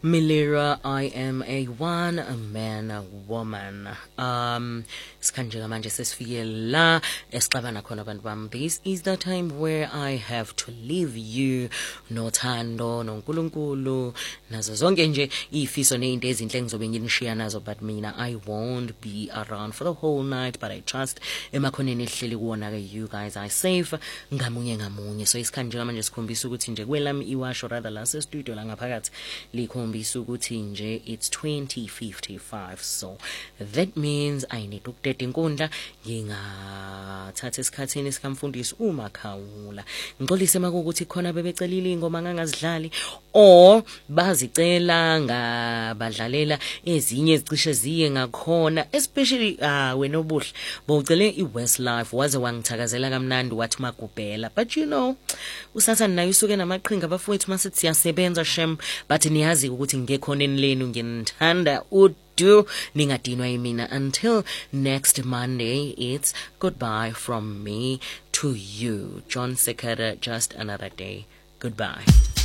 Milira, I am a one, a man, a woman. Sikanjeka manje sesifike la esixabana khona abantu bami. This is the time where I have to leave you nothando noNkulunkulu nazo zonke nje ifiso nezinto ezinhle engizobe nginishiya nazo, but mina I won't be around for the whole night, but I trust emakhoneni ehleli kuwona ke you guys are safe ngamunye ngamunye. So isikanjeka manje sikhombisa ukuthi nje kwelami iwasho rather la se studio la ngaphakathi likhombisa ukuthi nje it's 20:55, so that means I need ukudeda inkundla ngingathatha esikhathini sikamfundisi uMakhawula ngixolise makuthi khona bebecelile ingoma ngangazidlali or bazicela ngabadlalela ezinye ezicishe ziye ngakhona, especially wena obuhle bowucele iWestlife waze wangithakazela kamnandi wathi magubhela, but you know usathana nayo usuke namaqhinga bafowethu masithi siyasebenza shem, but niyazi ukuthi ngekhoneni lenu nginithanda do ningadinwa yimina. Until next Monday, it's goodbye from me to you. John Sekada, just another day. Goodbye.